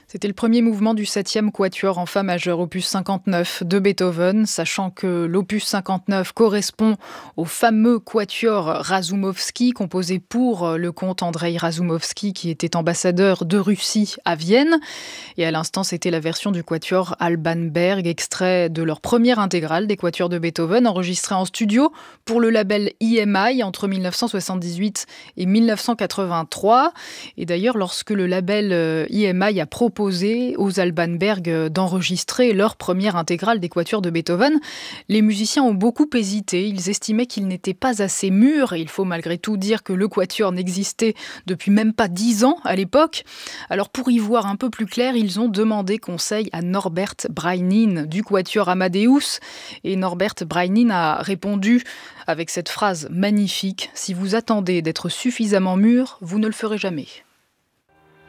C'était le premier mouvement du 7e quatuor en fa majeur, opus 59 de Beethoven, sachant que l'opus 59 correspond au fameux quatuor Razoumovsky, composé pour le comte Andreï Razoumovsky, qui était ambassadeur de Russie à Vienne. Et à l'instant, c'était la version du quatuor Alban Berg, extrait de leur première intégrale des quatuors de Beethoven, enregistrée en studio pour le label EMI entre 1978 et 1983. Et d'ailleurs, lorsque le label EMI a proposé aux Alban Berg d'enregistrer leur première intégrale des quatuors de Beethoven, les musiciens ont beaucoup hésité. Ils estimaient qu'ils n'étaient pas assez mûrs. Et il faut malgré tout dire que le quatuor n'existait depuis même pas 10 ans à l'époque. Alors pour y voir un peu plus clair, ils ont demandé conseil à Norbert Breinin du quatuor Amadeus. Et Norbert Breinin a répondu avec cette phrase magnifique: « Si vous attendez d'être suffisamment mûr, vous ne le ferez jamais ».